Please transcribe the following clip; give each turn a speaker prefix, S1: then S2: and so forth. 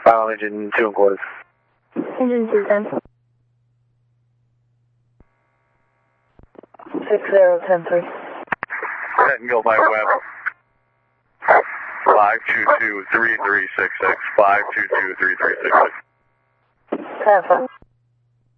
S1: Final engine 2 1/4.
S2: Engine 210. 6010-3.
S1: Go by web. 522-3366. 522-3366.
S2: 10-5.